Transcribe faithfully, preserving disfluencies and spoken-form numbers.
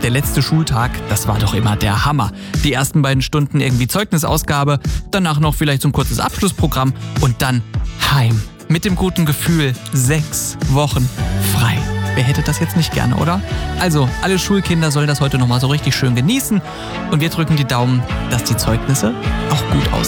der letzte Schultag, das war doch immer der Hammer. Die ersten beiden Stunden irgendwie Zeugnisausgabe, danach noch vielleicht so ein kurzes Abschlussprogramm und dann heim. Mit dem guten Gefühl, sechs Wochen frei. Wer hätte das jetzt nicht gerne, oder? Also, alle Schulkinder sollen das heute nochmal so richtig schön genießen. Und wir drücken die Daumen, dass die Zeugnisse auch gut aussehen.